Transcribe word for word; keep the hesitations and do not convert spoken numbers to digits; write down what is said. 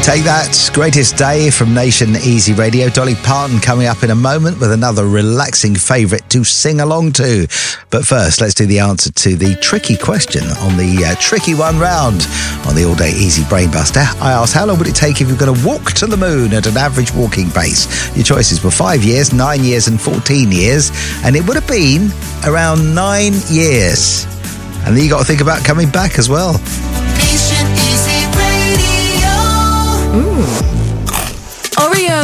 Take that, Greatest Day from Nation Easy Radio. Dolly Parton coming up in a moment with another relaxing favourite to sing along to. But first, let's do the answer to the tricky question on the uh, Tricky One round on the All Day Easy Brain Buster. I asked, how long would it take if you're going to walk to the moon at an average walking pace? Your choices were five years, nine years and fourteen years. And it would have been around nine years. And then you got to think about coming back as well. Nation Easy Radio. Ooh.